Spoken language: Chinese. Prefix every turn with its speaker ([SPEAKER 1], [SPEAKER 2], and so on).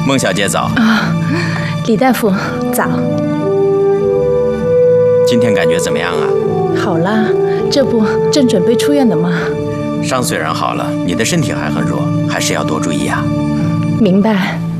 [SPEAKER 1] 孟小姐早
[SPEAKER 2] 啊，李大夫早。
[SPEAKER 1] 今天感觉怎么样啊？
[SPEAKER 2] 好啦，这不正准备出院的吗？
[SPEAKER 1] 伤虽然好了，你的身体还很弱，还是要多注意啊。
[SPEAKER 2] 明白。